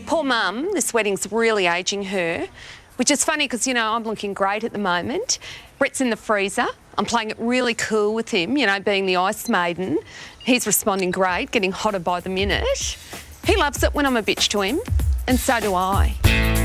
Poor mum, this wedding's really ageing her, which is funny because, you know, I'm looking great at the moment. Brett's in the freezer. I'm playing it really cool with him, you know, being the ice maiden. He's responding great, getting hotter by the minute. He loves it when I'm a bitch to him, and so do I.